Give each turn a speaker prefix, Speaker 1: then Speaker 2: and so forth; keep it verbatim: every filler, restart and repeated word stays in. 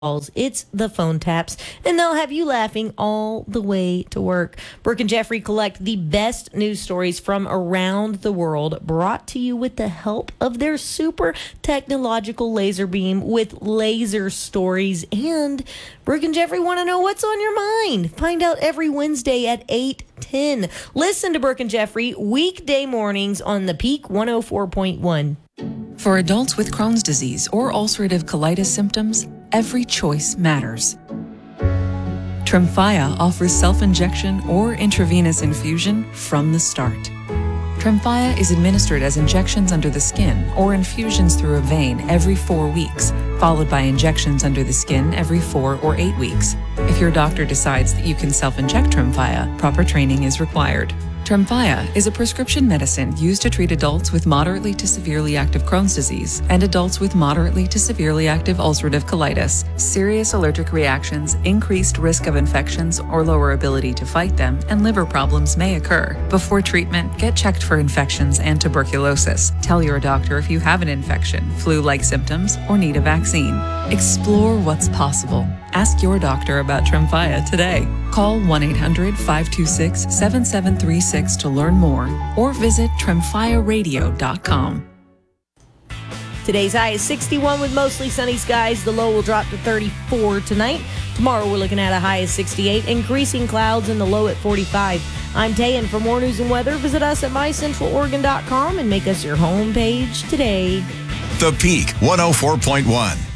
Speaker 1: calls. It's the phone taps, and they'll have you laughing all the way to work. Brooke and Jeffrey collect the best news stories from around the world, brought to you with the help of their super technological laser beam with laser stories. And Brooke and Jeffrey want to know what's on your mind. Find out every Wednesday at eight ten. Listen to Brooke and Jeffrey weekday mornings on the Peak one oh four point one.
Speaker 2: For adults with Crohn's disease or ulcerative colitis symptoms, every choice matters. Tremfya offers self-injection or intravenous infusion from the start. Tremfya is administered as injections under the skin or infusions through a vein every four weeks, followed by injections under the skin every four or eight weeks. If your doctor decides that you can self-inject Tremfya, proper training is required. Tremfya is a prescription medicine used to treat adults with moderately to severely active Crohn's disease and adults with moderately to severely active ulcerative colitis. Serious allergic reactions, increased risk of infections or lower ability to fight them, and liver problems may occur. Before treatment, get checked for infections and tuberculosis. Tell your doctor if you have an infection, flu-like symptoms, or need a vaccine. Explore what's possible. Ask your doctor about Tremfya today. Call one eight hundred five two six seven seven three six to learn more or visit tremfya radio dot com.
Speaker 1: Today's high is sixty-one with mostly sunny skies. The low will drop to thirty-four tonight. Tomorrow we're looking at a high of sixty-eight, increasing clouds and the low at forty-five. I'm Tayan. For more news and weather, visit us at my central oregon dot com and make us your homepage today.
Speaker 3: The Peak one oh four point one.